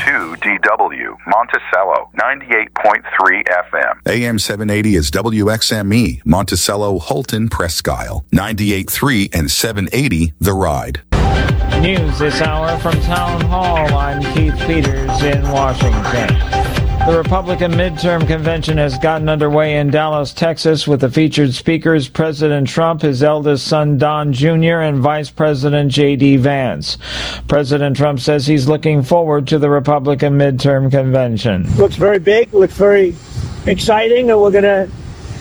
KQ2DW, Monticello, 98.3 FM. AM 780 is WXME, Monticello, Holton, Presque Isle, 98.3 and 780, The Ride. News this hour from Town Hall. I'm Keith Peters in Washington. The Republican midterm convention has gotten underway in Dallas, Texas, with the featured speakers President Trump, his eldest son Don Jr., and Vice President J.D. Vance. President Trump says he's looking forward to the Republican midterm convention. Looks very big, looks very exciting, and we're going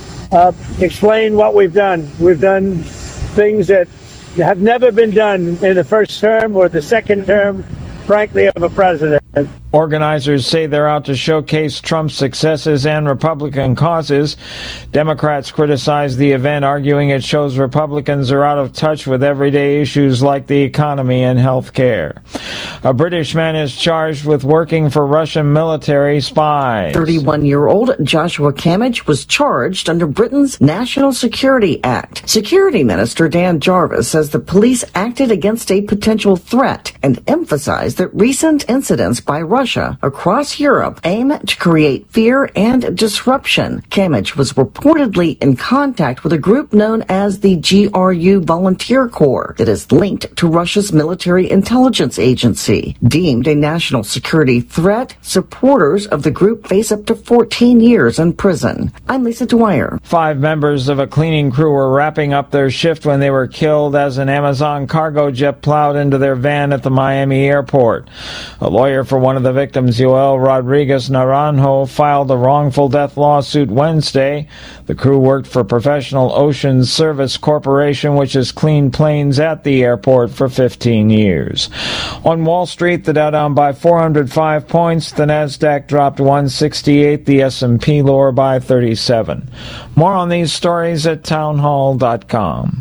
to explain what we've done. We've done things that have never been done in the first term or the second term, frankly, of a president. Organizers say they're out to showcase Trump's successes and Republican causes. Democrats criticize the event, arguing it shows Republicans are out of touch with everyday issues like the economy and health care. A British man is charged with working for Russian military spies. 31-year-old Joshua Camage was charged under Britain's National Security Act. Security Minister Dan Jarvis says the police acted against a potential threat and emphasized that recent incidents by Russia across Europe aim to create fear and disruption. Camage was reportedly in contact with a group known as the GRU Volunteer Corps that is linked to Russia's military intelligence agency. Deemed a national security threat, supporters of the group face up to 14 years in prison. I'm Lisa Dwyer. 5 members of a cleaning crew were wrapping up their shift when they were killed as an Amazon cargo jet plowed into their van at the Miami airport. A lawyer for one of the victims, Yoel Rodriguez Naranjo, filed a wrongful death lawsuit Wednesday. The crew worked for Professional Ocean Service Corporation, which has cleaned planes at the airport for 15 years. On Wall Street, the Dow down by 405 points, the Nasdaq dropped 168, the S&P lower by 37. More on these stories at townhall.com.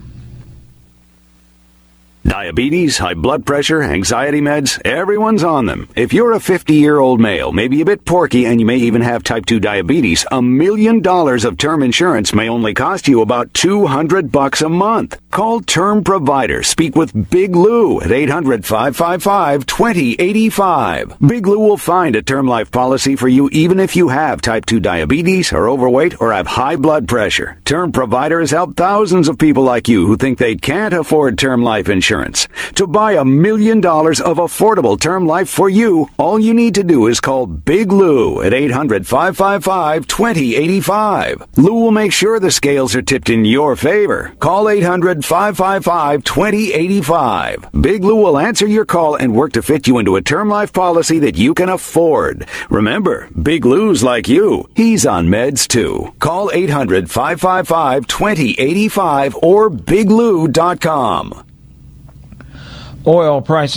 Diabetes, high blood pressure, anxiety meds, everyone's on them. If you're a 50-year-old male, maybe a bit porky, and you may even have type 2 diabetes, $1 million of term insurance may only cost you about $200 a month. Call Term Provider. Speak with Big Lou at 800-555-2085. Big Lou will find a term life policy for you even if you have type 2 diabetes, are overweight, or have high blood pressure. Term Provider has helped thousands of people like you who think they can't afford term life insurance. To buy $1 million of affordable term life for you, all you need to do is call Big Lou at 800-555-2085. Lou will make sure the scales are tipped in your favor. Call 800-555-2085. Big Lou will answer your call and work to fit you into a term life policy that you can afford. Remember, Big Lou's like you. He's on meds too. Call 800-555-2085 or biglou.com. Oil prices